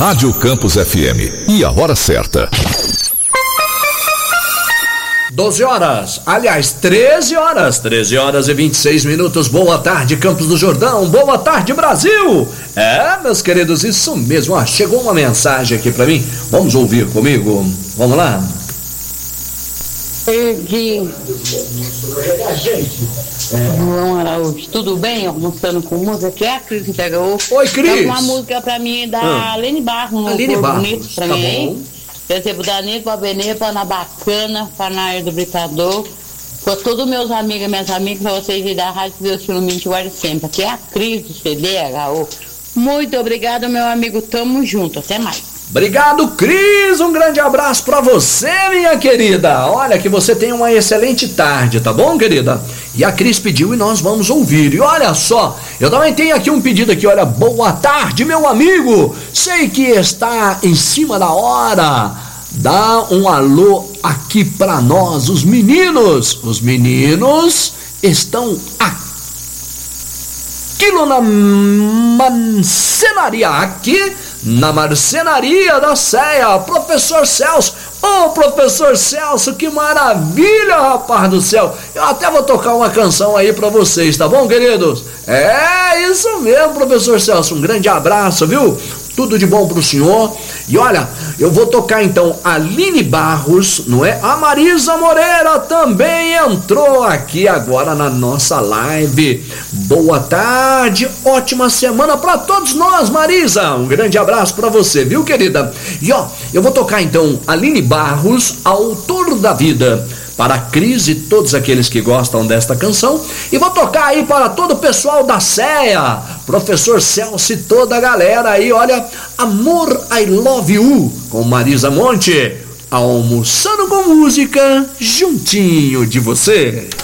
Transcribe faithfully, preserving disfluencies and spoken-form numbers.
Rádio Campus F M. E a hora certa. doze horas, aliás, treze horas, treze horas e vinte e seis minutos. Boa tarde, Campos do Jordão. Boa tarde, Brasil. É, meus queridos, isso mesmo. Ah, chegou uma mensagem aqui pra mim. Vamos ouvir comigo. Vamos lá. Perdi. João Araújo, tudo bem? Almoçando com música, que é a Cris entregou. Oi, Cris. Tá uma música pra mim da ah. Aline Barros, no Aline Barros, bonito pra tá mim. bom. Recebo da Anitta, pra Benê, pra Ana Bacana, pra Nair do Britador, pra todos meus amigos e minhas amigas, pra vocês e da Rádio Deus Filho Mente Guarde Sempre. Aqui é a Cris do C D H O. Muito obrigado, meu amigo. Tamo junto. Até mais. Obrigado, Cris. Um grande abraço pra você, minha querida. Olha, que você tenha uma excelente tarde, tá bom, querida? E a Cris pediu e nós vamos ouvir. E olha só, eu também tenho aqui um pedido aqui. Olha, boa tarde, meu amigo. Sei que está em cima da hora. Dá um alô aqui pra nós, os meninos. Os meninos estão aqui na marcenaria, aqui na marcenaria da Ceia, professor Celso. Ô, oh, professor Celso, que maravilha, rapaz do céu. Eu até vou tocar uma canção aí pra vocês, tá bom, queridos? É, isso mesmo, professor Celso. Um grande abraço, viu? Tudo de bom pro senhor. E olha, eu vou tocar então a Aline Barros, não é? A Marisa Moreira também entrou aqui agora na nossa live. Boa tarde, ótima semana pra todos nós, Marisa. Um grande abraço pra você, viu, querida? E ó, eu vou tocar então a Aline Barros, Autor da Vida, para a Cris e todos aqueles que gostam desta canção. E vou tocar aí para todo o pessoal da Ceia, professor Celso e toda a galera aí. Olha, Amor, I Love You, com Marisa Monte, almoçando com música, juntinho de você.